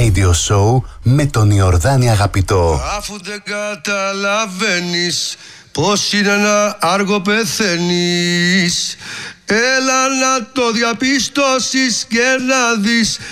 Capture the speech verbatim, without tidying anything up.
Radio Show με τον Ιορδάνη Αγαπητό. Αφού δεν καταλαβαίνεις πως είναι ένα άργο πεθαίνεις, έλα να το διαπιστώσεις και να δεις